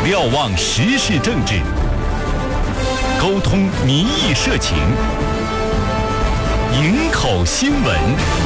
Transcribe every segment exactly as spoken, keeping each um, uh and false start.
瞭望时事政治，沟通民意社情，营口新闻。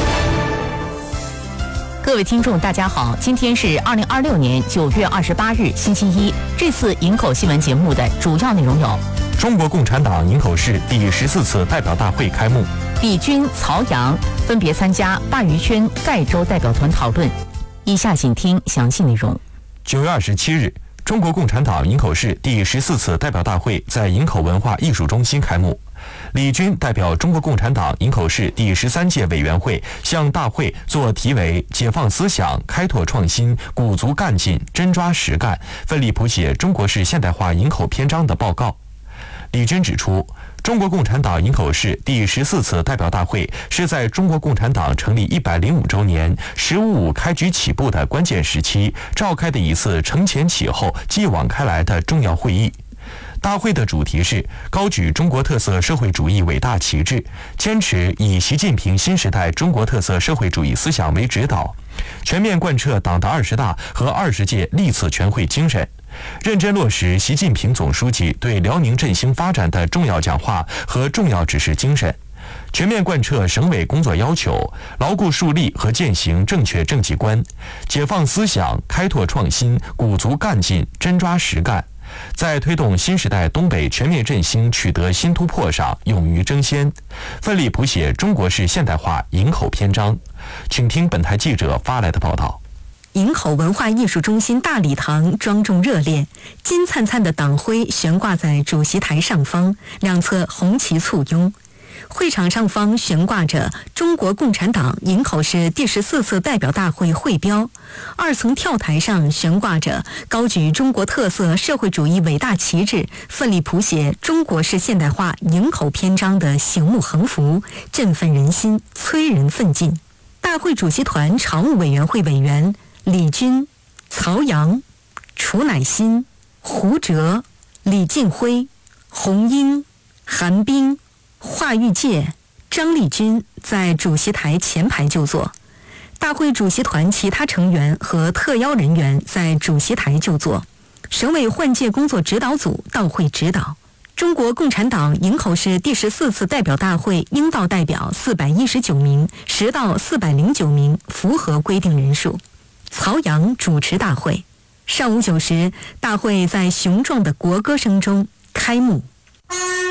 各位听众大家好，今天是二零二六年九月二十八日星期一。这次营口新闻节目的主要内容有： 中国共产党营口市第十四次代表大会开幕， 李军、曹阳分别参加鲅鱼圈赣州代表团讨论。以下请听详细内容。 九月二十七日，中国共产党营口市第十四次代表大会在营口文化艺术中心开幕。李军代表中国共产党营口市第十三届委员会向大会作题为“解放思想、开拓创新、鼓足干劲、真抓实干，奋力谱写中国式现代化营口篇章”的报告。李军指出，中国共产党营口市第十四次代表大会是在中国共产党成立一百零五周年“十五五”开局起步的关键时期召开的一次承前启后、继往开来的重要会议。大会的主题是高举中国特色社会主义伟大旗帜，坚持以习近平新时代中国特色社会主义思想为指导，全面贯彻党的二十大和二十届历次全会精神，认真落实习近平总书记对辽宁振兴发展的重要讲话和重要指示精神，全面贯彻省委工作要求，牢固树立和践行正确政绩观，解放思想、开拓创新、鼓足干劲、真抓实干，在推动新时代东北全面振兴取得新突破上勇于争先，奋力谱写中国式现代化营口篇章。请听本台记者发来的报道。 营口文化艺术中心大礼堂庄重热烈，金灿灿的党徽悬挂在主席台上方，两侧红旗簇拥。会场上方悬挂着中国共产党营口市第十四次代表大会会标，二层跳台上悬挂着高举中国特色社会主义伟大旗帜，奋力谱写中国式现代化营口篇章的醒目横幅，振奋人心，催人奋进。大会主席团常务委员会委员李军、曹阳、楚乃馨、胡哲、李进辉、洪英、韩冰、华玉介、张立军在主席台前排就座，大会主席团其他成员和特邀人员在主席台就座。省委换届工作指导组到会指导。中国共产党营口市第十四次代表大会应到代表四百一十九名，实到四百零九名，符合规定人数。曹阳主持大会。上午九时，大会在雄壮的国歌声中开幕。